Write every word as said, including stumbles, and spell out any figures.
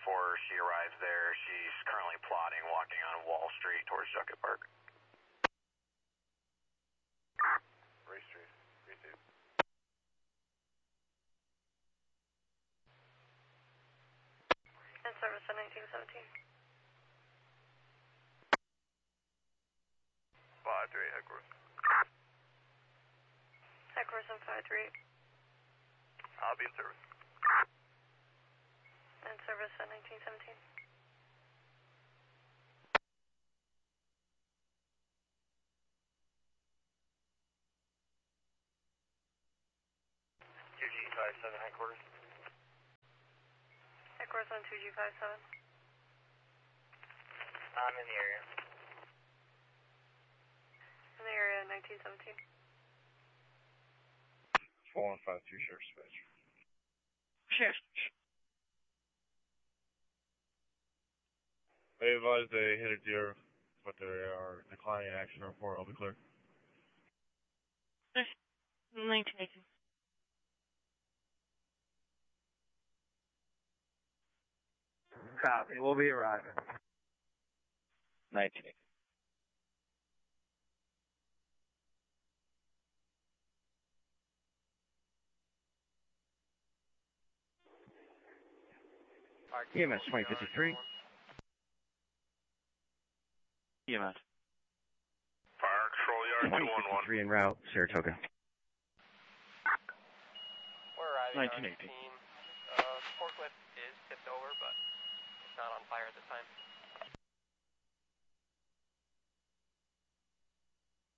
before she arrives there. She's currently plotting walking on Wall Street towards Junkett Park. Ray Street, three two. In service at nineteen seventeen. five three, headquarters. Headquarters on five three. I'll be in service. In service at nineteen seventeen. two G five seven, headquarters. Headquarters on two G five seven. I'm in the area. In the area at nineteen seventeen. four one five two, Sheriff Dispatch. Sheriff. They advised they hit a deer, but they are declining action report. I'll be clear. nineteen eighteen. Copy. We'll be arriving. nineteen eighteen. E M S twenty fifty-three. E M S. Fire control yard twenty two one one. fifty-three en route, Saratoga. We're arriving nineteen on eighteen.